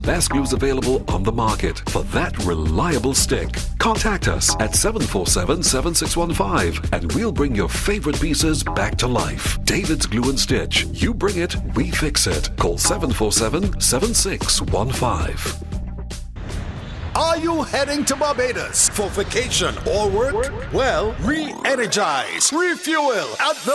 Best glues available on the market for that reliable stick. Contact us at 747-7615 and we'll bring your favorite pieces back to life. David's Glue and Stitch. You bring it, we fix it. Call 747-7615. Are you heading to Barbados for vacation or work? Well, re-energize, refuel at the